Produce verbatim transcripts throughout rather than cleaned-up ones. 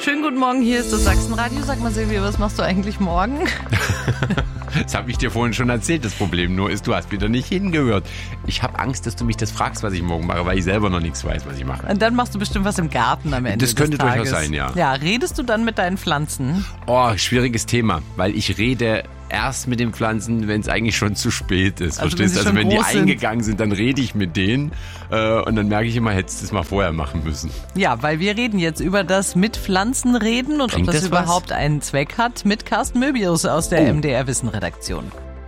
Schönen guten Morgen, hier ist das Sachsenradio. Sag mal, Silvia, was machst du eigentlich morgen? Das habe ich dir vorhin schon erzählt. Das Problem nur ist, du hast wieder nicht hingehört. Ich habe Angst, dass du mich das fragst, was ich morgen mache, weil ich selber noch nichts weiß, was ich mache. Und dann machst du bestimmt was im Garten am Ende Das könnte des Tages. durchaus sein, ja. Ja, redest du dann mit deinen Pflanzen? Oh, schwieriges Thema, weil ich rede erst mit den Pflanzen, wenn es eigentlich schon zu spät ist. Also verstehst du? wenn sie Also wenn schon die groß sind. eingegangen sind, dann rede ich mit denen äh, und dann merke ich immer, hättest du es mal vorher machen müssen. Ja, weil wir reden jetzt über das mit Pflanzen reden und Bringt ob das, das überhaupt was? einen Zweck hat mit Carsten Möbius aus der Oh. M D R Wissen Redaktion.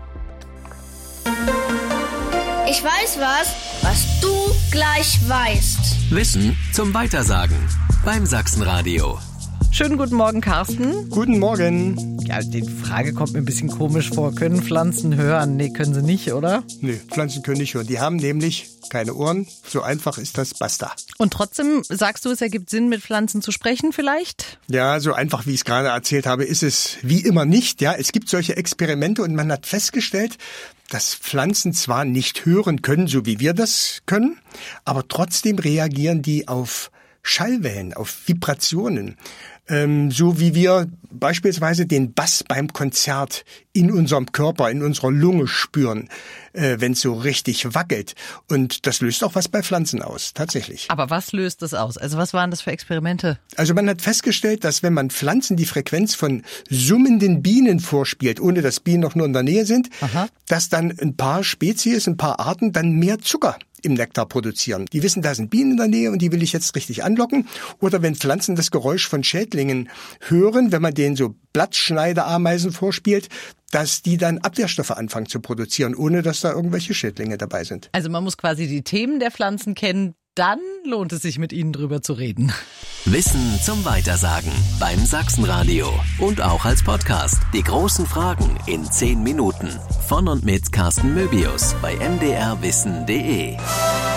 Ich weiß was, was du gleich weißt. Wissen zum Weitersagen beim Sachsenradio. Schönen guten Morgen, Carsten. Guten Morgen. Ja, die Frage kommt mir ein bisschen komisch vor. Können Pflanzen hören? Nee, können sie nicht, oder? Nee, Pflanzen können nicht hören. Die haben nämlich keine Ohren. So einfach ist das, basta. Und trotzdem sagst du, es ergibt Sinn, mit Pflanzen zu sprechen vielleicht? Ja, so einfach, wie ich es gerade erzählt habe, ist es wie immer nicht. Ja, es gibt solche Experimente und man hat festgestellt, dass Pflanzen zwar nicht hören können, so wie wir das können, aber trotzdem reagieren die auf Schallwellen, auf Vibrationen. Ähm, so wie wir beispielsweise den Bass beim Konzert in unserem Körper, in unserer Lunge spüren, äh, wenn es so richtig wackelt. Und das löst auch was bei Pflanzen aus, tatsächlich. Aber was löst das aus? Also was waren das für Experimente? Also man hat festgestellt, dass wenn man Pflanzen die Frequenz von summenden Bienen vorspielt, ohne dass Bienen noch nur in der Nähe sind, Aha. dass dann ein paar Spezies, ein paar Arten dann mehr Zucker im Nektar produzieren. Die wissen, da sind Bienen in der Nähe und die will ich jetzt richtig anlocken. Oder wenn Pflanzen das Geräusch von Schädlingen hören, wenn man denen so Blattschneiderameisen vorspielt, dass die dann Abwehrstoffe anfangen zu produzieren, ohne dass da irgendwelche Schädlinge dabei sind. Also man muss quasi die Themen der Pflanzen kennen, dann lohnt es sich mit ihnen drüber zu reden. Wissen zum Weitersagen beim Sachsenradio. Und auch als Podcast. Die großen Fragen in zehn Minuten. Von und mit Carsten Möbius bei m d r wissen punkt d e.